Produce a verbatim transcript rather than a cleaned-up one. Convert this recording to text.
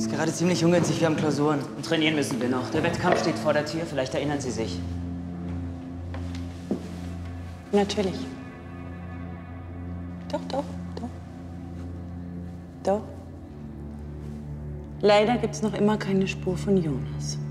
Ist gerade ziemlich ungünstig, wir haben Klausuren. Und trainieren müssen wir noch. Der Wettkampf steht vor der Tür, vielleicht erinnern Sie sich. Natürlich. Doch, doch, doch. Doch. Leider gibt es noch immer keine Spur von Jonas.